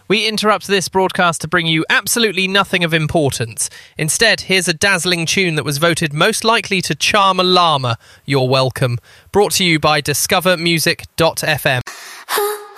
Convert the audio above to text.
We interrupt this broadcast to bring you absolutely nothing of importance. Instead, here's a dazzling tune that was voted most likely to charm a llama. You're welcome. Brought to you by discovermusic.fm.